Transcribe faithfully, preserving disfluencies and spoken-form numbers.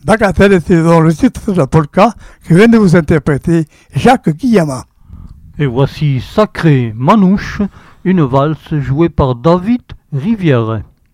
Bagatelle était dans le titre de la polka que vient de vous interpréter Jacques Guillama. Et voici Sacré Manouche, une valse jouée par David Rivière.